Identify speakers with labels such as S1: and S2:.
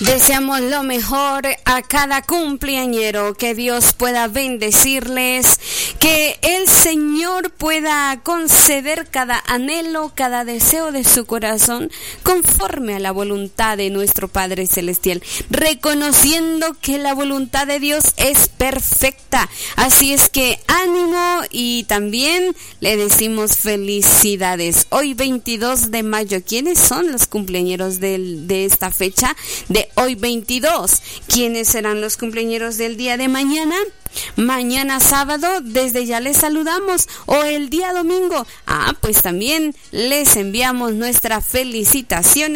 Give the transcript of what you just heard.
S1: Deseamos lo mejor a cada cumpleañero, que Dios pueda bendecirles, que el Señor pueda conceder cada anhelo, cada deseo de su corazón conforme a la voluntad de nuestro Padre Celestial, reconociendo que la voluntad de Dios es perfecta. Así es que ánimo, y también le decimos felicidades. Hoy 22 de mayo, ¿quiénes son los cumpleañeros de esta fecha? De hoy 22. ¿Quiénes serán los cumpleañeros del día de mañana? Mañana sábado, desde ya les saludamos, o el día domingo. Pues también les enviamos nuestra felicitación.